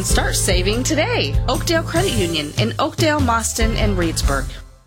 and start saving today. Oakdale Credit Union in Oakdale, Mauston, and Reedsburg.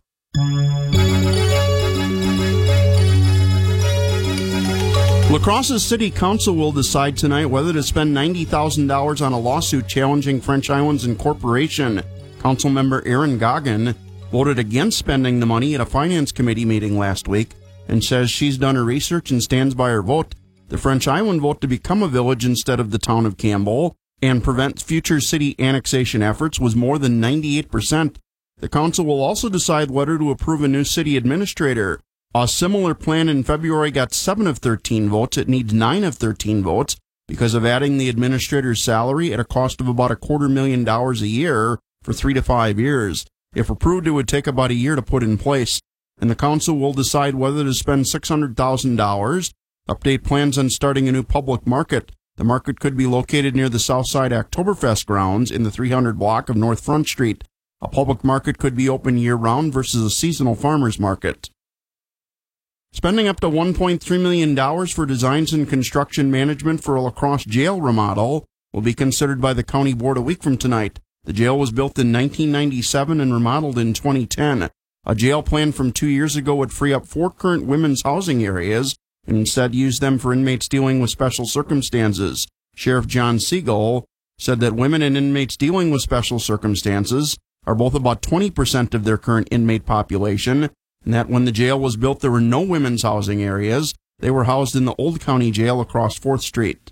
La Crosse's City Council will decide tonight whether to spend $90,000 on a lawsuit challenging French Islands Incorporation. Councilmember Aaron Goggin voted against spending the money at a finance committee meeting last week and says she's done her research and stands by her vote. The French Island vote to become a village instead of the town of Campbell and prevent future city annexation efforts was more than 98%. The council will also decide whether to approve a new city administrator. A similar plan in February got 7 of 13 votes. It needs 9 of 13 votes because of adding the administrator's salary at a cost of about $250,000 a year for 3 to 5 years. If approved, it would take about a year to put in place. And the council will decide whether to spend $600,000, update plans on starting a new public market. The market could be located near the Southside Oktoberfest grounds in the 300 block of North Front Street. A public market could be open year-round versus a seasonal farmers market. Spending up to $1.3 million for designs and construction management for a La Crosse jail remodel will be considered by the county board a week from tonight. The jail was built in 1997 and remodeled in 2010. A jail plan from 2 years ago would free up 4 current women's housing areas and instead use them for inmates dealing with special circumstances. Sheriff John Siegel said that women and inmates dealing with special circumstances are both about 20% of their current inmate population, and that when the jail was built, there were no women's housing areas. They were housed in the Old County Jail across 4th Street.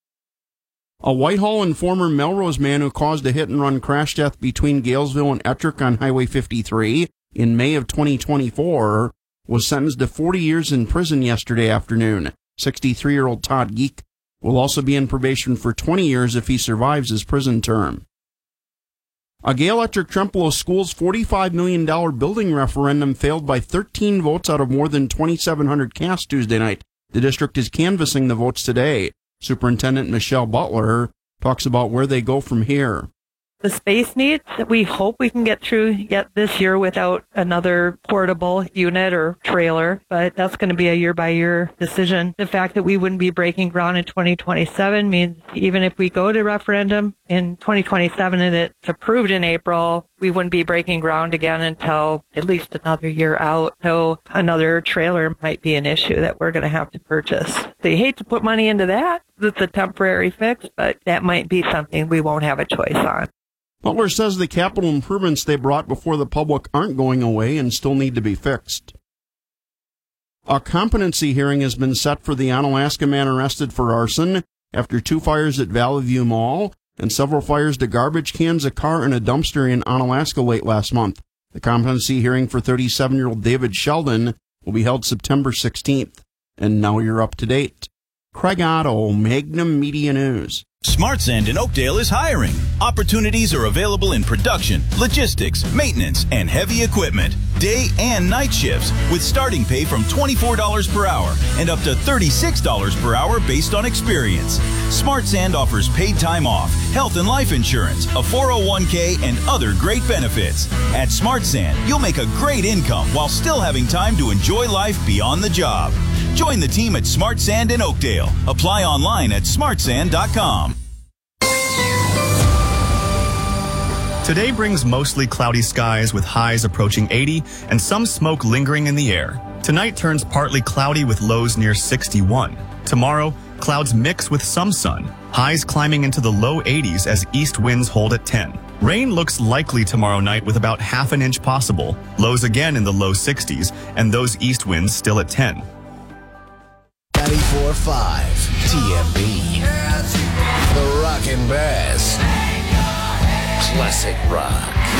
A Whitehall and former Melrose man who caused a hit-and-run crash death between Galesville and Ettrick on Highway 53 in May of 2024 was sentenced to 40 years in prison yesterday afternoon. 63-year-old Todd Geek will also be in probation for 20 years if he survives his prison term. A Gale Ettrick Trempealeau Schools $45 million building referendum failed by 13 votes out of more than 2,700 cast Tuesday night. The district is canvassing the votes today. Superintendent Michelle Butler talks about where they go from here. The space needs, we hope we can get through yet this year without another portable unit or trailer, but that's going to be a year-by-year decision. The fact that we wouldn't be breaking ground in 2027 means even if we go to referendum in 2027 and it's approved in April, we wouldn't be breaking ground again until at least another year out. So another trailer might be an issue that we're going to have to purchase. So you hate to put money into that. It's a temporary fix, but that might be something we won't have a choice on. Butler says the capital improvements they brought before the public aren't going away and still need to be fixed. A competency hearing has been set for the Onalaska man arrested for arson after 2 fires at Valley View Mall and several fires to garbage cans, a car, and a dumpster in Onalaska late last month. The competency hearing for 37-year-old David Sheldon will be held September 16th. And now you're up to date. Craig Otto, Magnum Media News. Smart Sand in Oakdale is hiring. Opportunities are available in production, logistics, maintenance, and heavy equipment. Day and night shifts with starting pay from $24 per hour and up to $36 per hour based on experience. Smart Sand offers paid time off, health and life insurance, a 401k, and other great benefits. At Smart Sand, you'll make a great income while still having time to enjoy life beyond the job. Join the team at Smart Sand in Oakdale. Apply online at smartsand.com. Today brings mostly cloudy skies with highs approaching 80 and some smoke lingering in the air. Tonight turns partly cloudy with lows near 61. Tomorrow, clouds mix with some sun. Highs climbing into the low 80s as east winds hold at 10. Rain looks likely tomorrow night with about half an inch possible. Lows again in the low 60s and those east winds still at 10. 94.5 TMB. The rockin' best. Classic rock.